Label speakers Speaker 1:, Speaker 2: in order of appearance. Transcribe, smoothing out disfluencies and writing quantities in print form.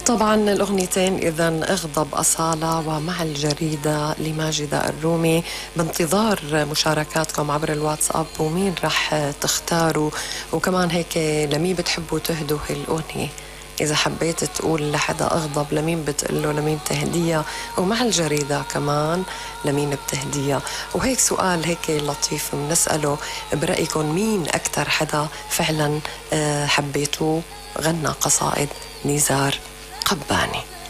Speaker 1: طبعا الأغنيتين إذن اغضب أصالة ومع الجريدة لماجدة الرومي. بانتظار مشاركاتكم عبر الواتساب ومين رح تختاروا، وكمان هيك لمين بتحبوا تهدوا هالأغنية. إذا حبيت تقول لحدا أغضب لمين بتقله، لمين تهديها، ومع الجريدة كمان لمين بتهديها. وهيك سؤال هيك لطيف بنسأله، برأيكم مين أكتر حدا فعلا حبيتوه غنى قصائد نزار قباني؟